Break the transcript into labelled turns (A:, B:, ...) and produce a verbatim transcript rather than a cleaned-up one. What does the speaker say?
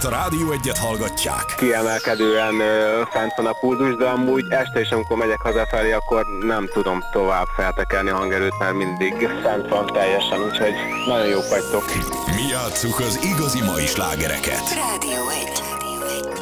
A: a Rádió egyet hallgatják.
B: Kiemelkedően ö, fent van a pulzus, de amúgy este is, amikor megyek hazafelé, akkor nem tudom tovább feltekerni a hangerőt, mert mindig fent van teljesen, úgyhogy nagyon jók vagytok.
A: Mi játsszuk az igazi mai slágereket.
C: Rádió egy.